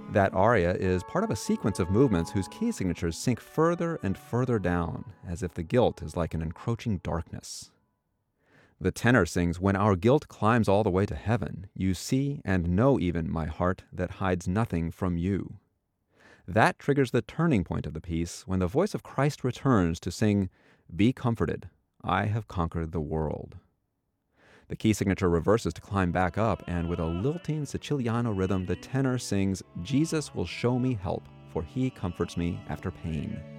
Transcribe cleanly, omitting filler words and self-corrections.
That aria is part of a sequence of movements whose key signatures sink further and further down, as if the guilt is like an encroaching darkness. The tenor sings, "When our guilt climbs all the way to heaven, you see and know even, my heart, that hides nothing from you." That triggers the turning point of the piece when the voice of Christ returns to sing, "Be comforted, I have conquered the world." The key signature reverses to climb back up, and with a lilting Siciliano rhythm, the tenor sings, "Jesus will show me help, for he comforts me after pain."